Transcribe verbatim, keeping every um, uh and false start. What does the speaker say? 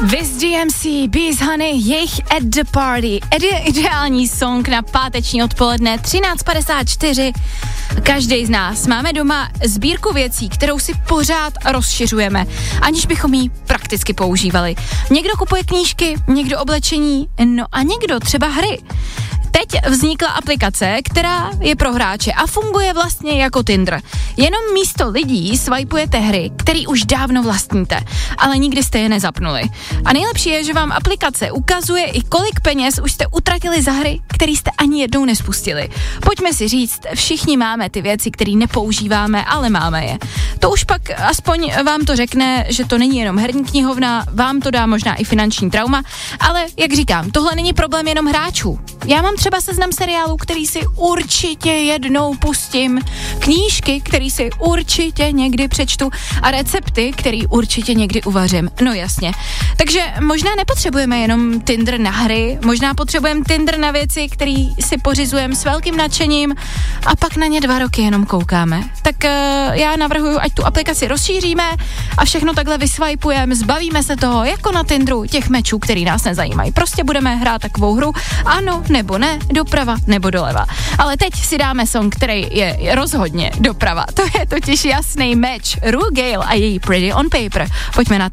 Viz D M C, Bees Honey, jejich At The Party. Ide- ideální song na páteční odpoledne, třináct padesát čtyři. Každý z nás máme doma sbírku věcí, kterou si pořád rozšiřujeme, aniž bychom ji prakticky používali. Někdo kupuje knížky, někdo oblečení, no a někdo třeba hry. Teď vznikla aplikace, která je pro hráče a funguje vlastně jako Tinder. Jenom místo lidí swipujete hry, který už dávno vlastníte, ale nikdy jste je nezapnuli. A nejlepší je, že vám aplikace ukazuje i kolik peněz už jste utratili za hry, které jste ani jednou nespustili. Pojďme si říct, všichni máme ty věci, které nepoužíváme, ale máme je. To už pak aspoň vám to řekne, že to není jenom herní knihovna, vám to dá možná i finanční trauma, ale jak říkám, tohle není problém jenom hráčů. Já mám třeba seznam seriálů, který si určitě jednou pustím, knížky, který si určitě někdy přečtu a recepty, který určitě někdy uvařím. No jasně. Takže možná nepotřebujeme jenom Tinder na hry, možná potřebujeme Tinder na věci, které si pořizujeme s velkým nadšením a pak na ně dva roky jenom koukáme. Tak uh, já navrhuju, ať tu aplikaci rozšíříme a všechno takhle vyswipujeme, zbavíme se toho, jako na Tinderu, těch mečů, který nás nezajímají. Prostě budeme hrát takovou hru, ano nebo ne, doprava nebo doleva. Ale teď si dáme song, který je rozhodně doprava. To je totiž jasný meč. Rue Gale a její Pretty on Paper. Pojďme na to.